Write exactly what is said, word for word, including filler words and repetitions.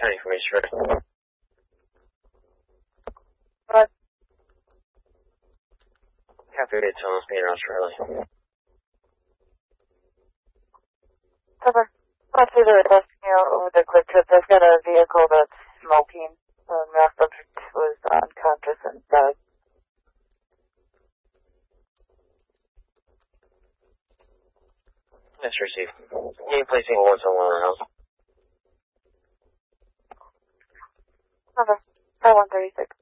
County information ready. What? Copy eight, Thomas, being around Charlie. Cover. Let's see the testing out over the quick trip. They've got a vehicle that's smoking. The last subject was unconscious and died. Yes, received. Name placing one someone around. Cover. five one three six.